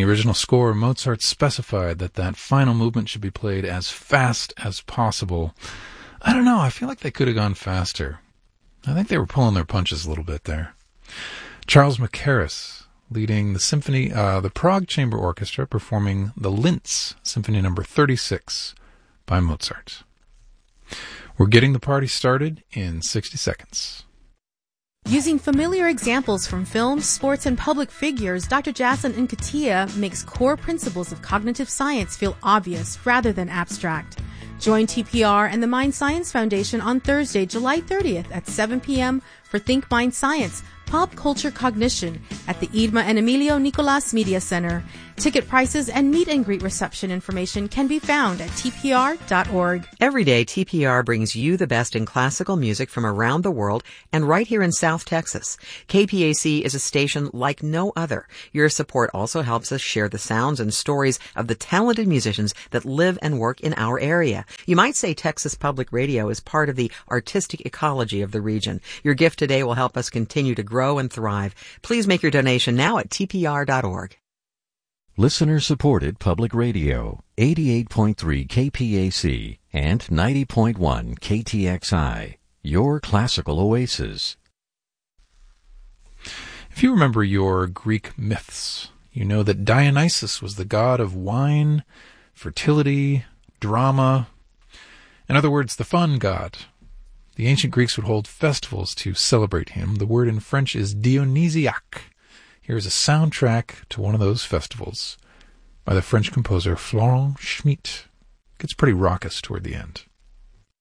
the original score, Mozart specified that final movement should be played as fast as possible. I don't know, I feel like they could have gone faster. I think they were pulling their punches a little bit there. Charles Mackerras, leading the symphony, the Prague Chamber Orchestra, performing the Linz Symphony No. 36 by Mozart. We're getting the party started in 60 seconds. Using familiar examples from films, sports, and public figures, Dr. Jason Nkatia makes core principles of cognitive science feel obvious rather than abstract. Join TPR and the Mind Science Foundation on Thursday, July 30th at 7 p.m. for Think Mind Science, Pop Culture Cognition at the Idma and Emilio Nicolas Media Center. Ticket prices and meet and greet reception information can be found at tpr.org. Every day, TPR brings you the best in classical music from around the world and right here in South Texas. KPAC is a station like no other. Your support also helps us share the sounds and stories of the talented musicians that live and work in our area. You might say Texas Public Radio is part of the artistic ecology of the region. Your gift today will help us continue to grow and thrive. Please make your donation now at tpr.org. Listener-supported public radio, 88.3 KPAC and 90.1 KTXI, your classical oasis. If you remember your Greek myths, you know that Dionysus was the god of wine, fertility, drama. In other words, the fun god. The ancient Greeks would hold festivals to celebrate him. The word in French is Dionysiaque. Here's a soundtrack to one of those festivals by the French composer Florent Schmitt. It gets pretty raucous toward the end.